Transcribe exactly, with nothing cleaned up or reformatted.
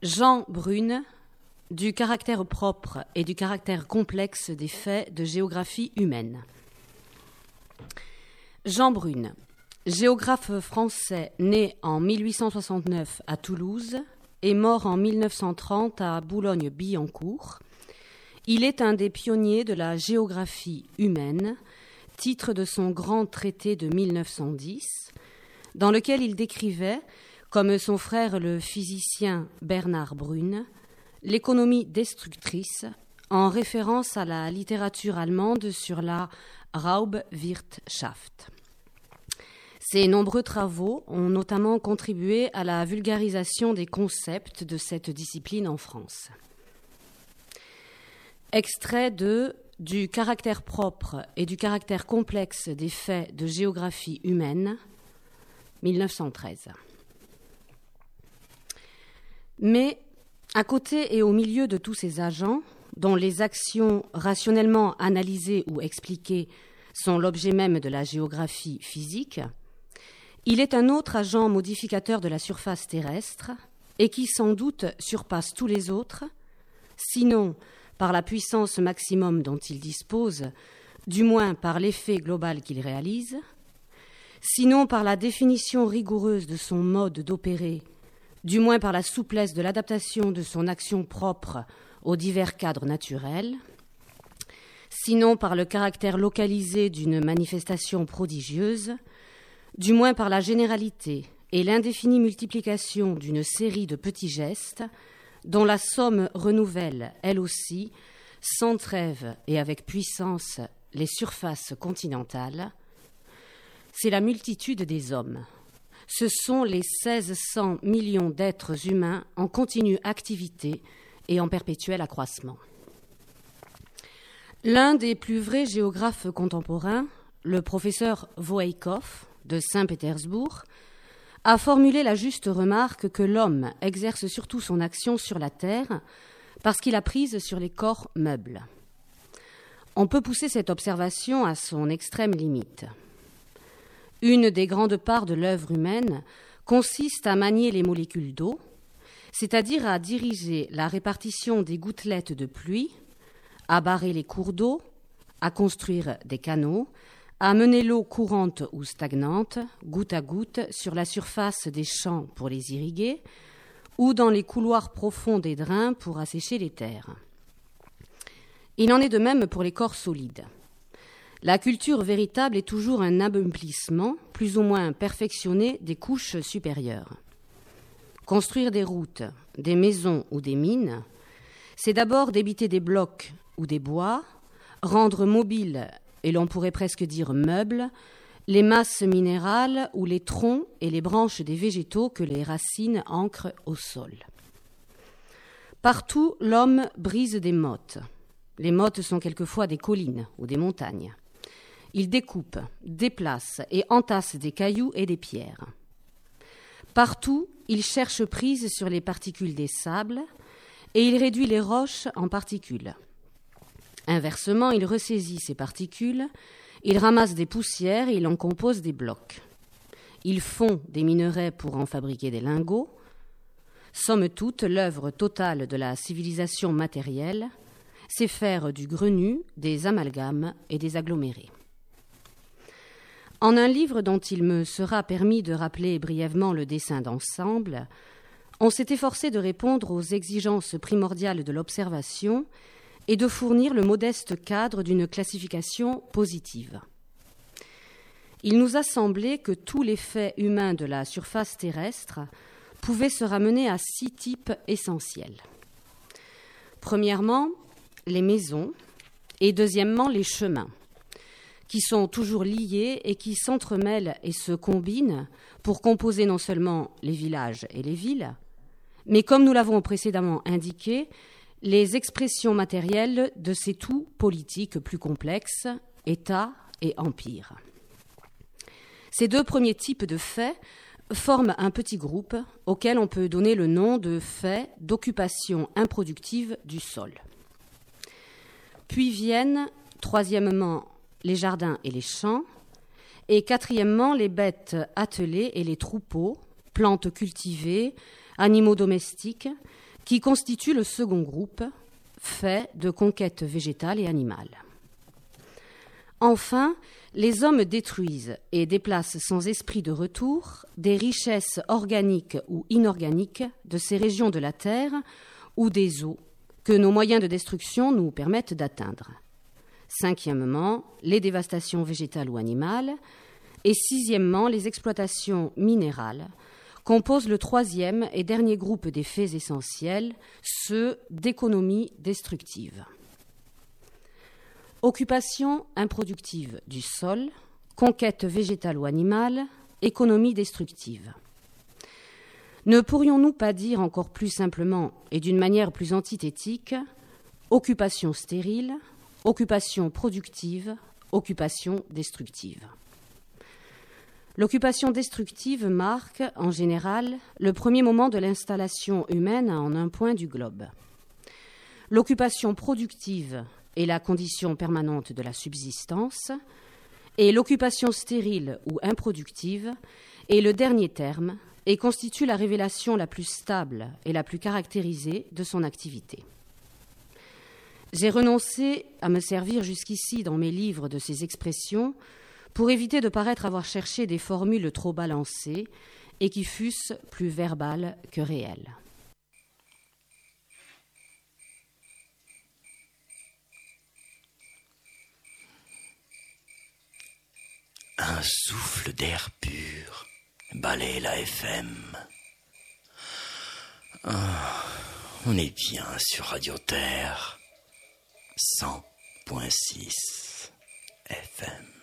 Jean Brune, du caractère propre et du caractère complexe des faits de géographie humaine. Jean Brune, géographe français né en mille huit cent soixante-neuf à Toulouse et mort en mille neuf cent trente à Boulogne-Billancourt. Il est un des pionniers de la géographie humaine, titre de son grand traité de mille neuf cent dix, dans lequel il décrivait, comme son frère le physicien Bernard Brune, l'économie destructrice, en référence à la littérature allemande sur la Raubwirtschaft. Ses nombreux travaux ont notamment contribué à la vulgarisation des concepts de cette discipline en France. Extrait de « Du caractère propre et du caractère complexe des faits de géographie humaine », mille neuf cent treize. Mais, à côté et au milieu de tous ces agents, dont les actions rationnellement analysées ou expliquées sont l'objet même de la géographie physique, il est un autre agent modificateur de la surface terrestre et qui sans doute surpasse tous les autres, sinon par la puissance maximum dont il dispose, du moins par l'effet global qu'il réalise, sinon par la définition rigoureuse de son mode d'opérer, du moins par la souplesse de l'adaptation de son action propre aux divers cadres naturels, sinon par le caractère localisé d'une manifestation prodigieuse, du moins par la généralité et l'indéfinie multiplication d'une série de petits gestes dont la somme renouvelle, elle aussi, sans trêve et avec puissance, les surfaces continentales, c'est la multitude des hommes. Ce sont les seize cents millions d'êtres humains en continue activité et en perpétuel accroissement. L'un des plus vrais géographes contemporains, le professeur Voeikov de Saint-Pétersbourg, a formulé la juste remarque que l'homme exerce surtout son action sur la terre parce qu'il a prise sur les corps meubles. On peut pousser cette observation à son extrême limite. Une des grandes parts de l'œuvre humaine consiste à manier les molécules d'eau, c'est-à-dire à diriger la répartition des gouttelettes de pluie, à barrer les cours d'eau, à construire des canaux, à mener l'eau courante ou stagnante, goutte à goutte, sur la surface des champs pour les irriguer, ou dans les couloirs profonds des drains pour assécher les terres. Il en est de même pour les corps solides. La culture véritable est toujours un ameublissement, plus ou moins perfectionné, des couches supérieures. Construire des routes, des maisons ou des mines, c'est d'abord débiter des blocs ou des bois, rendre mobiles, et l'on pourrait presque dire meubles, les masses minérales ou les troncs et les branches des végétaux que les racines ancrent au sol. Partout, l'homme brise des mottes. Les mottes sont quelquefois des collines ou des montagnes. Il découpe, déplace et entasse des cailloux et des pierres. Partout, il cherche prise sur les particules des sables et il réduit les roches en particules. Inversement, il ressaisit ces particules, il ramasse des poussières et il en compose des blocs. Il fond des minerais pour en fabriquer des lingots. Somme toute, l'œuvre totale de la civilisation matérielle, c'est faire du grenu, des amalgames et des agglomérés. En un livre dont il me sera permis de rappeler brièvement le dessin d'ensemble, on s'est efforcé de répondre aux exigences primordiales de l'observation et de fournir le modeste cadre d'une classification positive. Il nous a semblé que tous les faits humains de la surface terrestre pouvaient se ramener à six types essentiels. Premièrement, les maisons et deuxièmement, les chemins, qui sont toujours liés et qui s'entremêlent et se combinent pour composer non seulement les villages et les villes, mais comme nous l'avons précédemment indiqué, les expressions matérielles de ces tout politiques plus complexes, État et Empire. Ces deux premiers types de faits forment un petit groupe auquel on peut donner le nom de faits d'occupation improductive du sol. Puis viennent, troisièmement, les jardins et les champs, et quatrièmement, les bêtes attelées et les troupeaux, plantes cultivées, animaux domestiques, qui constitue le second groupe, fait de conquêtes végétales et animales. Enfin, les hommes détruisent et déplacent sans esprit de retour des richesses organiques ou inorganiques de ces régions de la Terre ou des eaux que nos moyens de destruction nous permettent d'atteindre. Cinquièmement, les dévastations végétales ou animales. Et sixièmement, les exploitations minérales composent le troisième et dernier groupe des faits essentiels, ceux d'économie destructive. Occupation improductive du sol, conquête végétale ou animale, économie destructive. Ne pourrions-nous pas dire encore plus simplement et d'une manière plus antithétique occupation stérile, occupation productive, occupation destructive. L'occupation destructive marque, en général, le premier moment de l'installation humaine en un point du globe. L'occupation productive est la condition permanente de la subsistance, et l'occupation stérile ou improductive est le dernier terme et constitue la révélation la plus stable et la plus caractérisée de son activité. J'ai renoncé à me servir jusqu'ici dans mes livres de ces expressions pour éviter de paraître avoir cherché des formules trop balancées et qui fussent plus verbales que réelles. Un souffle d'air pur balaye la F M. Oh, on est bien sur Radio Terre, cent point six F M.